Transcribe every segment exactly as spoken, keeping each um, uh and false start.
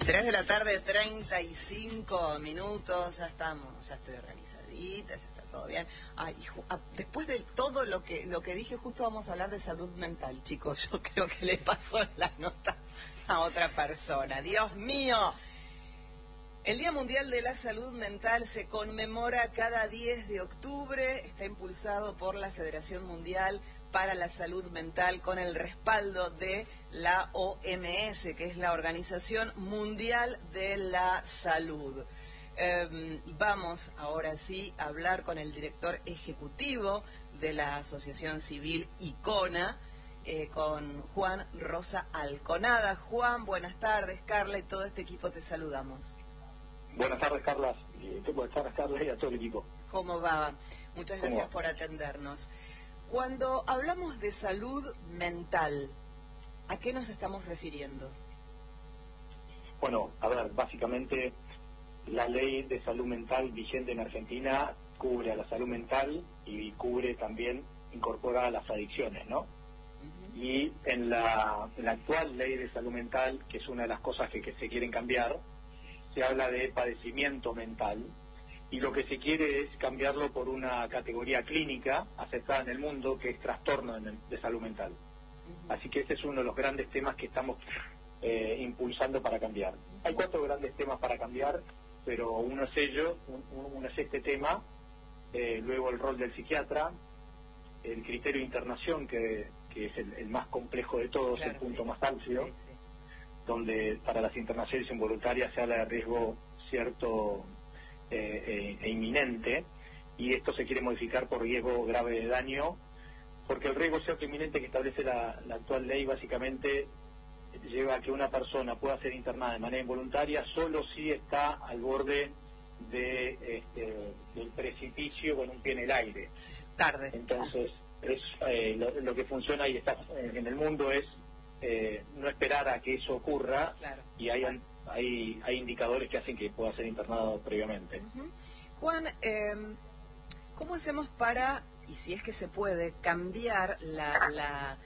tres de la tarde, treinta y cinco minutos, ya estamos, ya estoy organizadita, ya está todo bien. Ay, hijo, ah, después de todo lo que lo que dije, justo vamos a hablar de salud mental, chicos. Yo creo que le pasó la nota a otra persona. Dios mío. El Día Mundial de la Salud Mental se conmemora cada diez de octubre, está impulsado por la Federación Mundial para la Salud Mental con el respaldo de la O M S, que es la Organización Mundial de la Salud. Eh, vamos ahora sí a hablar con el director ejecutivo de la Asociación Civil ICONA, eh, con Juan Rosa Alconada. Juan, buenas tardes, Carla y todo este equipo te saludamos. Buenas tardes, Carla. Buenas tardes, Carla, y a todo el equipo. ¿Cómo va? Muchas gracias por atendernos. Cuando hablamos de salud mental, ¿a qué nos estamos refiriendo? Bueno, a ver, básicamente la ley de salud mental vigente en Argentina cubre a la salud mental y cubre también, incorpora a las adicciones, ¿no? Uh-huh. Y en la, en la actual ley de salud mental, que es una de las cosas que, que se quieren cambiar, se habla de padecimiento mental, y lo que se quiere es cambiarlo por una categoría clínica aceptada en el mundo, que es trastorno de salud mental. Uh-huh. Así que ese es uno de los grandes temas que estamos eh, impulsando para cambiar. Hay cuatro grandes temas para cambiar, pero uno es ello, un, uno es este tema, eh, luego el rol del psiquiatra, el criterio de internación, que, que es el, el más complejo de todos, claro, el punto sí. más amplio, sí, sí. donde para las internaciones involuntarias se habla de riesgo cierto eh, eh, e inminente, y esto se quiere modificar por riesgo grave de daño, porque el riesgo cierto e inminente que establece la, la actual ley básicamente lleva a que una persona pueda ser internada de manera involuntaria solo si está al borde de este, del precipicio con un pie en el aire. Tarde. Entonces, es, eh, lo, lo que funciona y está en el mundo es Eh, no esperar a que eso ocurra, claro. y hay, hay hay indicadores que hacen que pueda ser internado previamente. Uh-huh. Juan, eh, ¿cómo hacemos para, y si es que se puede, cambiar la, la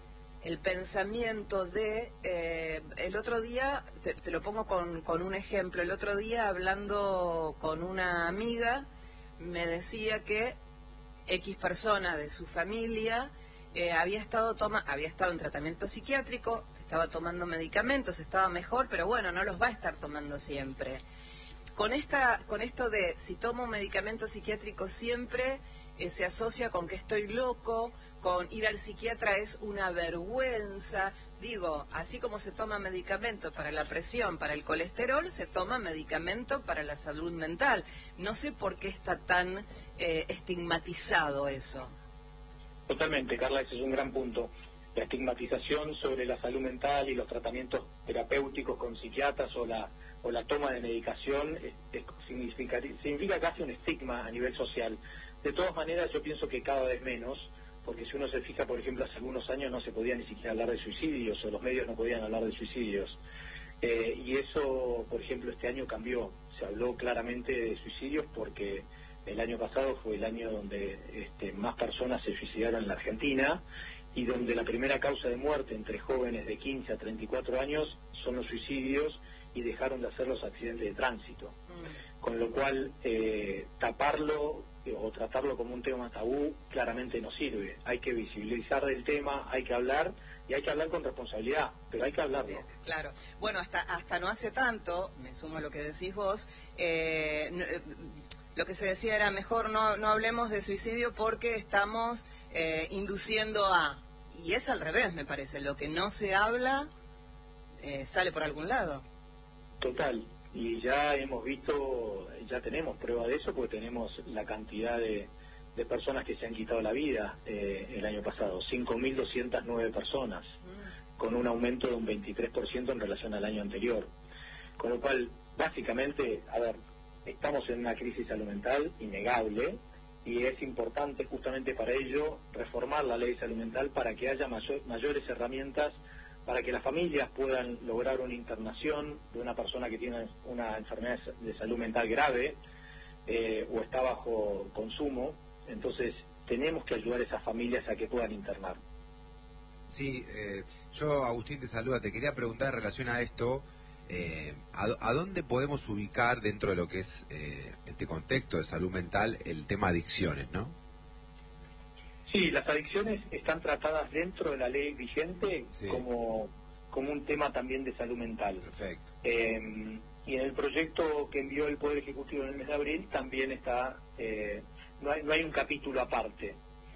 el pensamiento de, eh, el otro día, te, te lo pongo con, con un ejemplo, el otro día hablando con una amiga, me decía que X persona de su familia Eh, había estado toma había estado en tratamiento psiquiátrico, estaba tomando medicamentos, estaba mejor, pero bueno, no los va a estar tomando siempre. Con esta con esto de si tomo medicamento psiquiátrico siempre, eh, se asocia con que estoy loco, con ir al psiquiatra es una vergüenza. Digo, así como se toma medicamento para la presión, para el colesterol, se toma medicamento para la salud mental. No sé por qué está tan eh, estigmatizado eso. Totalmente, Carla, ese es un gran punto. La estigmatización sobre la salud mental y los tratamientos terapéuticos con psiquiatras o la o la toma de medicación es, es, significa, significa casi un estigma a nivel social. De todas maneras, yo pienso que cada vez menos, porque si uno se fija, por ejemplo, hace algunos años no se podía ni siquiera hablar de suicidios, o los medios no podían hablar de suicidios. Eh, y eso, por ejemplo, este año cambió. Se habló claramente de suicidios porque el año pasado fue el año donde este, más personas se suicidaron en la Argentina, y donde la primera causa de muerte entre jóvenes de quince a treinta y cuatro años son los suicidios, y dejaron de hacer los accidentes de tránsito. Mm. Con lo cual, eh, taparlo eh, o tratarlo como un tema tabú claramente no sirve. Hay que visibilizar el tema, hay que hablar, y hay que hablar con responsabilidad, pero hay que hablarlo. Claro. Bueno, hasta hasta no hace tanto, me sumo a lo que decís vos, eh, no, lo que se decía era mejor no no hablemos de suicidio porque estamos eh, induciendo a... Y es al revés, me parece. Lo que no se habla eh, sale por algún lado. Total. Y ya hemos visto, ya tenemos prueba de eso, porque tenemos la cantidad de, de personas que se han quitado la vida eh, el año pasado. cinco mil doscientas nueve personas, mm. con un aumento de un veintitrés por ciento en relación al año anterior. Con lo cual, básicamente, a ver... estamos en una crisis salud mental innegable, y es importante justamente para ello reformar la ley de salud mental para que haya mayor, mayores herramientas para que las familias puedan lograr una internación de una persona que tiene una enfermedad de salud mental grave eh, o está bajo consumo. Entonces tenemos que ayudar a esas familias a que puedan internar. Sí, eh, yo, Agustín, te saluda. Te quería preguntar en relación a esto. Eh, ¿a, ¿A dónde podemos ubicar dentro de lo que es eh, este contexto de salud mental el tema adicciones, no? Sí, las adicciones están tratadas dentro de la ley vigente sí. como, como un tema también de salud mental. Perfecto. Eh, y en el proyecto que envió el Poder Ejecutivo en el mes de abril también está, eh, no, hay, no hay un capítulo aparte.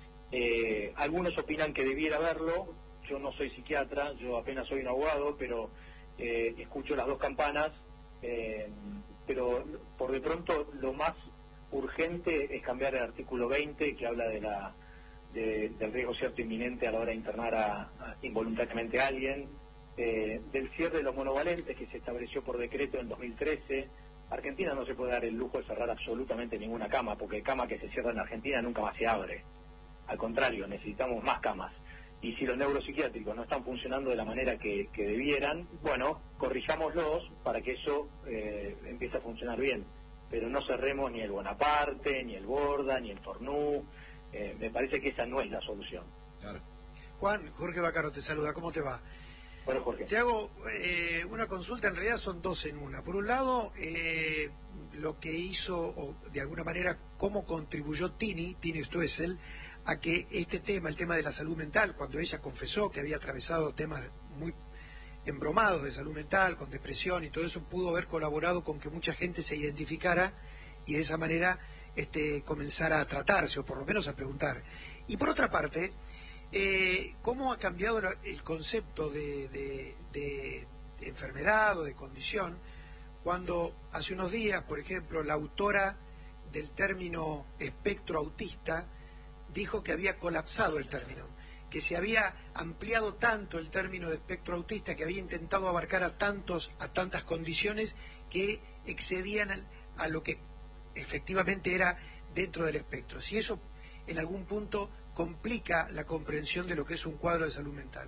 Eh, algunos opinan que debiera haberlo, yo no soy psiquiatra, yo apenas soy un abogado, pero eh, escucho las dos campanas, eh, pero por de pronto lo más urgente es cambiar el artículo veinte que habla de la de, del riesgo cierto inminente a la hora de internar a, a involuntariamente a alguien, eh, del cierre de los monovalentes que se estableció por decreto en dos mil trece. Argentina no se puede dar el lujo de cerrar absolutamente ninguna cama, porque cama que se cierra en Argentina nunca más se abre. Al contrario, necesitamos más camas. Y si los neuropsiquiátricos no están funcionando de la manera que, que debieran, bueno, corrijámoslos para que eso eh, empiece a funcionar bien. Pero no cerremos ni el Bonaparte, ni el Borda, ni el Tornú. Eh, me parece que esa no es la solución. Claro. Juan, Jorge Bacaro te saluda, ¿cómo te va? Bueno, Jorge. Te hago eh, una consulta, en realidad son dos en una. Por un lado, eh, lo que hizo, o de alguna manera, cómo contribuyó Tini, Tini Stoessel, a que este tema, el tema de la salud mental, cuando ella confesó que había atravesado temas muy embromados de salud mental, con depresión y todo eso, pudo haber colaborado con que mucha gente se identificara y de esa manera este, comenzara a tratarse, o por lo menos a preguntar. Y por otra parte, eh, ¿cómo ha cambiado el concepto de, de, de enfermedad o de condición cuando hace unos días, por ejemplo, la autora del término espectro autista dijo que había colapsado el término, que se había ampliado tanto el término de espectro autista, que había intentado abarcar a tantos, a tantas condiciones que excedían a, a lo que efectivamente era dentro del espectro? Si eso en algún punto complica la comprensión de lo que es un cuadro de salud mental.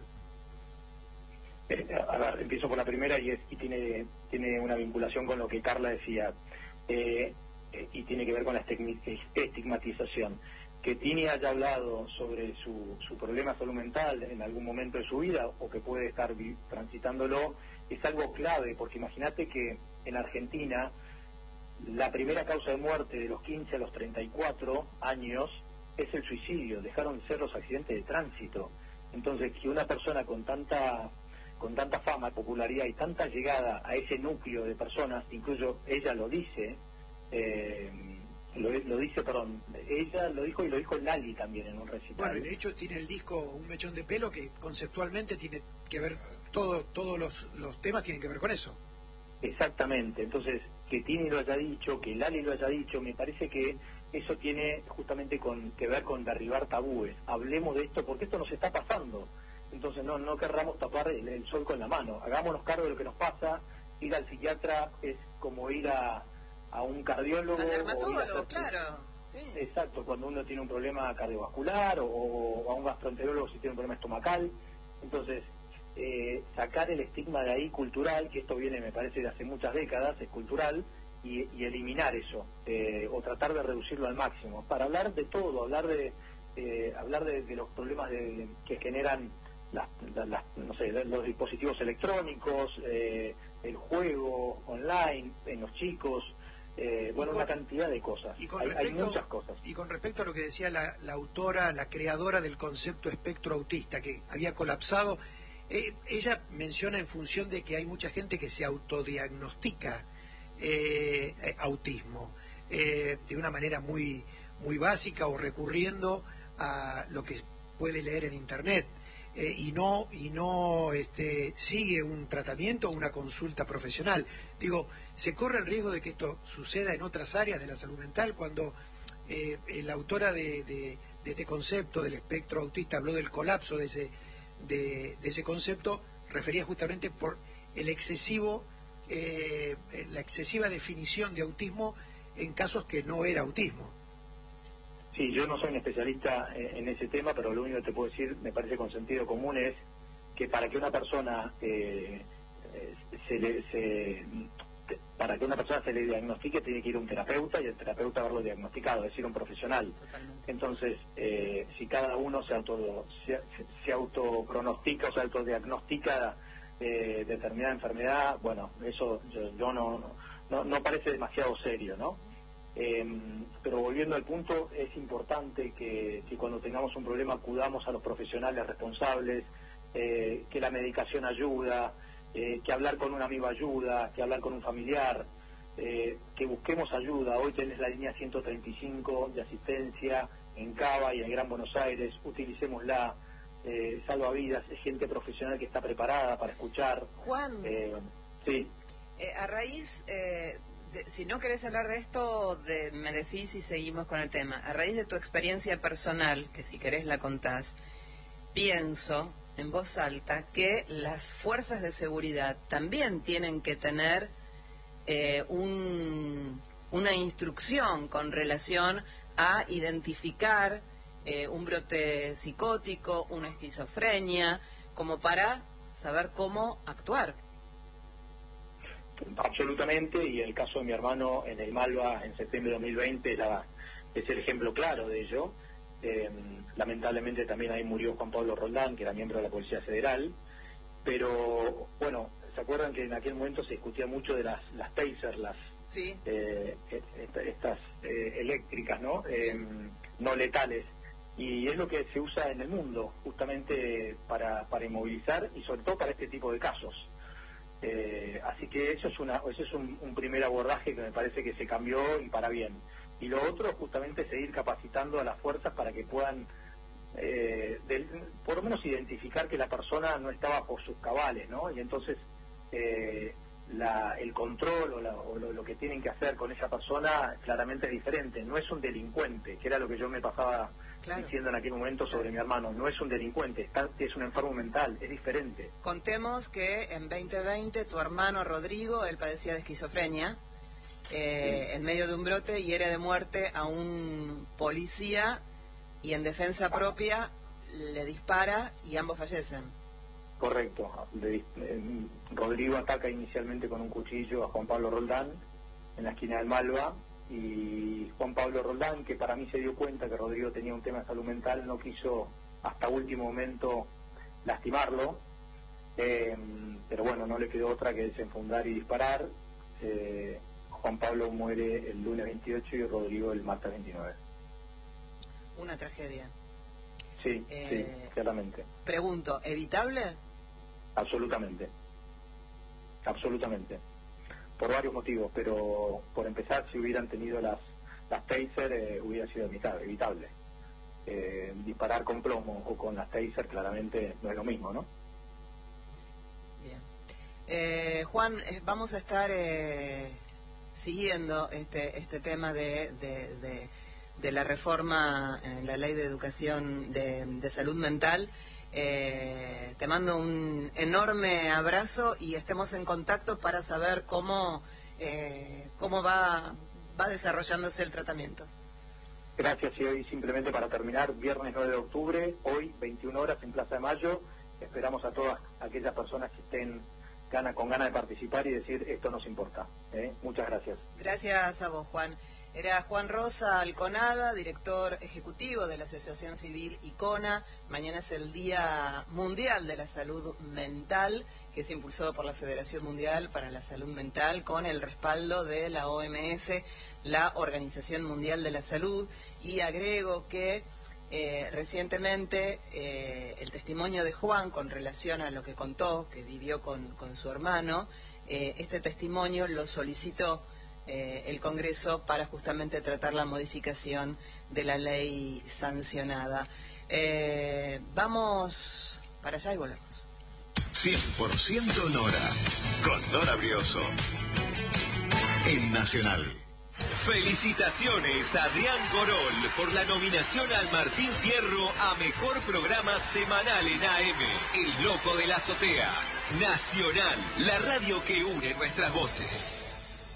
Eh, a ver, empiezo por la primera y, es, y tiene, tiene una vinculación con lo que Carla decía, eh, eh, y tiene que ver con la estigmatización. Que Tini haya hablado sobre su, su problema de salud mental en algún momento de su vida, o que puede estar transitándolo, es algo clave, porque imagínate que en Argentina la primera causa de muerte de los quince a los treinta y cuatro años es el suicidio, dejaron de ser los accidentes de tránsito. Entonces, que una persona con tanta con tanta fama, popularidad y tanta llegada a ese núcleo de personas, incluso ella lo dice, eh, Lo, lo dice, perdón, ella lo dijo y lo dijo Lali también en un recital. Bueno, y de hecho tiene el disco Un Mechón de Pelo que conceptualmente tiene que ver, todo todos los, los temas tienen que ver con eso. Exactamente, entonces que Tini lo haya dicho, que Lali lo haya dicho, me parece que eso tiene justamente con que ver con derribar tabúes. Hablemos de esto porque esto nos está pasando, entonces no no querramos tapar el, el sol con la mano, hagámonos cargo de lo que nos pasa. Ir al psiquiatra es como ir a a un cardiólogo. Al dermatólogo, claro. Sí. Exacto, cuando uno tiene un problema cardiovascular o, o a un gastroenterólogo si tiene un problema estomacal. Entonces, eh, sacar el estigma de ahí cultural, que esto viene, me parece, de hace muchas décadas, es cultural, y, y eliminar eso, eh, o tratar de reducirlo al máximo, para hablar de todo, hablar de eh, hablar de, de los problemas de, que generan las, las, no sé, los dispositivos electrónicos, eh, el juego online en los chicos. Eh, bueno, con, una cantidad de cosas, y con hay, respecto, hay muchas cosas. Y con respecto a lo que decía la, la autora, la creadora del concepto espectro autista, que había colapsado, eh, ella menciona en función de que hay mucha gente que se autodiagnostica eh, eh, autismo, eh, de una manera muy, muy básica o recurriendo a lo que puede leer en internet. Eh, y no y no este, sigue un tratamiento o una consulta profesional. Digo, ¿se corre el riesgo de que esto suceda en otras áreas de la salud mental? Cuando eh, la autora de, de, de este concepto del espectro autista habló del colapso de ese, de, de ese concepto, refería justamente por el excesivo eh, la excesiva definición de autismo en casos que no era autismo. Sí, yo no soy un especialista en ese tema, pero lo único que te puedo decir, me parece con sentido común, es que para que una persona eh, se le, se, para que una persona se le diagnostique tiene que ir a un terapeuta y el terapeuta haberlo diagnosticado, es decir, un profesional. Totalmente. Entonces, eh, si cada uno se auto se, se autopronostica o se autodiagnostica eh, determinada enfermedad, bueno, eso yo, yo no, no, no parece demasiado serio, ¿no? Eh, pero volviendo al punto, es importante que, que cuando tengamos un problema acudamos a los profesionales responsables, eh, que la medicación ayuda, eh, que hablar con un amigo ayuda, que hablar con un familiar, eh, que busquemos ayuda. Hoy tenés la línea ciento treinta y cinco de asistencia en Cava y en Gran Buenos Aires, utilicémosla, eh, salva vidas, es gente profesional que está preparada para escuchar. Juan, eh, sí. eh, a raíz... Eh... De, si no querés hablar de esto, de, me decís y seguimos con el tema. A raíz de tu experiencia personal, que si querés la contás, pienso en voz alta que las fuerzas de seguridad también tienen que tener eh, un, una instrucción con relación a identificar eh, un brote psicótico, una esquizofrenia, como para saber cómo actuar. Absolutamente, y el caso de mi hermano en el Malva en septiembre de dos mil veinte era, es el ejemplo claro de ello. Eh, lamentablemente también ahí murió Juan Pablo Roldán, que era miembro de la Policía Federal, pero bueno, ¿se acuerdan que en aquel momento se discutía mucho de las, las taser, las sí. eh, estas eh, eléctricas, ¿no? Sí. Eh, no letales? Y es lo que se usa en el mundo, justamente para, para inmovilizar y sobre todo para este tipo de casos. Eh, así que eso es una eso es un, un primer abordaje que me parece que se cambió y para bien. Y lo otro es justamente seguir capacitando a las fuerzas para que puedan eh, del, por lo menos identificar que la persona no está bajo sus cabales, ¿no? Y entonces eh, la, el control o, la, o lo, lo que tienen que hacer con esa persona claramente es diferente. No es un delincuente, que era lo que yo me pasaba claro. diciendo en aquel momento sobre claro. mi hermano. No es un delincuente, está, es un enfermo mental, es diferente. Contemos que en veinte veinte tu hermano Rodrigo, él padecía de esquizofrenia, eh, sí. en medio de un brote hiere de muerte a un policía y en defensa propia le dispara y ambos fallecen. Correcto. De, eh, Rodrigo ataca inicialmente con un cuchillo a Juan Pablo Roldán en la esquina del Malva, y Juan Pablo Roldán, que para mí se dio cuenta que Rodrigo tenía un tema de salud mental, no quiso hasta último momento lastimarlo, eh, pero bueno, no le quedó otra que desenfundar y disparar. eh, Juan Pablo muere el lunes veintiocho y Rodrigo el martes veintinueve. Una tragedia. Sí, eh, sí, claramente. Pregunto, ¿evitable? Absolutamente. Absolutamente. Por varios motivos, pero por empezar, si hubieran tenido las, las taser, eh, hubiera sido evitable. evitable. Eh, disparar con plomo o con las taser claramente no es lo mismo, ¿no? Bien. Eh, Juan, eh, vamos a estar eh, siguiendo este este tema de, de, de, de la reforma en la Ley de Educación de, de Salud Mental. Eh, te mando un enorme abrazo y estemos en contacto para saber cómo eh, cómo va va desarrollándose el tratamiento. Gracias. Y hoy simplemente para terminar, viernes nueve de octubre, hoy veintiuna horas en Plaza de Mayo, esperamos a todas aquellas personas que estén gana, con ganas de participar y decir esto nos importa. ¿eh? Muchas gracias. Gracias a vos, Juan. Era Juan Rosa Alconada, director ejecutivo de la Asociación Civil ICONA. Mañana es el Día Mundial de la Salud Mental, que es impulsado por la Federación Mundial para la Salud Mental, con el respaldo de la O M S, la Organización Mundial de la Salud. Y agrego que eh, recientemente eh, el testimonio de Juan con relación a lo que contó, que vivió con, con su hermano, eh, este testimonio lo solicitó Eh, el Congreso para justamente tratar la modificación de la ley sancionada. Eh, vamos para allá y volvemos. cien por ciento Nora, con Nora Brioso, en Nacional. Felicitaciones a Adrián Corol por la nominación al Martín Fierro a Mejor Programa Semanal en A M, El Loco de la Azotea. Nacional, la radio que une nuestras voces.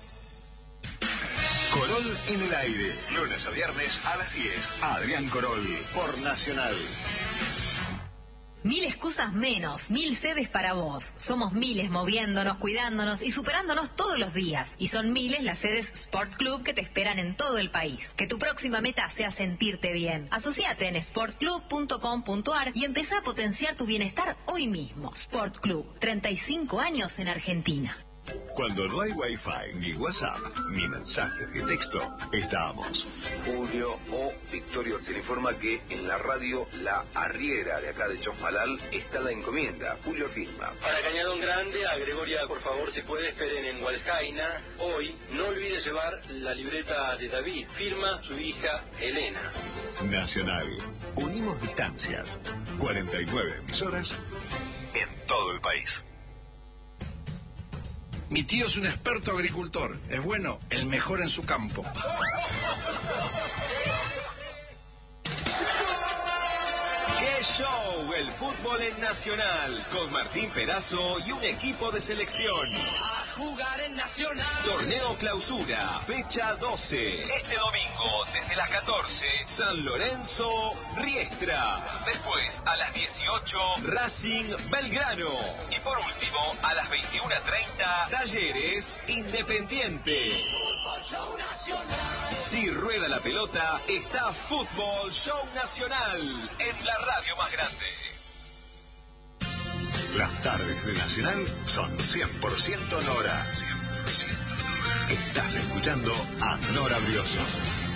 Corol en el aire, lunes a viernes a las diez. Adrián Corol, por Nacional. Mil excusas menos, mil sedes para vos. Somos miles moviéndonos, cuidándonos y superándonos todos los días. Y son miles las sedes Sport Club que te esperan en todo el país. Que tu próxima meta sea sentirte bien. Asociate en sport club punto com punto a r y empezá a potenciar tu bienestar hoy mismo. Sport Club, treinta y cinco años en Argentina. Cuando no hay Wi-Fi, ni WhatsApp, ni mensajes de texto, estamos. Julio o Victorio se le informa que en la radio La Arriera de acá de Chosmalal está la encomienda. Julio firma. Para Cañadón Grande, a Gregoria, por favor, si puede, esperen en Hualjaina. Hoy, no olvide llevar la libreta de David. Firma su hija Elena. Nacional. Unimos distancias. cuarenta y nueve emisoras en todo el país. Mi tío es un experto agricultor. Es bueno, el mejor en su campo. ¡Qué show! El fútbol en Nacional. Con Martín Perazo y un equipo de selección. A jugar en Nacional. Torneo Clausura, fecha doce. Este domingo, desde las catorce, San Lorenzo, Riestra. Después, a las dieciocho, Racing Belgrano. Y por último, a las veintiuna treinta, Talleres Independiente. Fútbol Show Nacional. Si rueda la pelota, está Fútbol Show Nacional en la radio más grande. Las tardes de Nacional son cien por ciento Nora. cien por ciento Nora. Estás escuchando a Nora Brioso.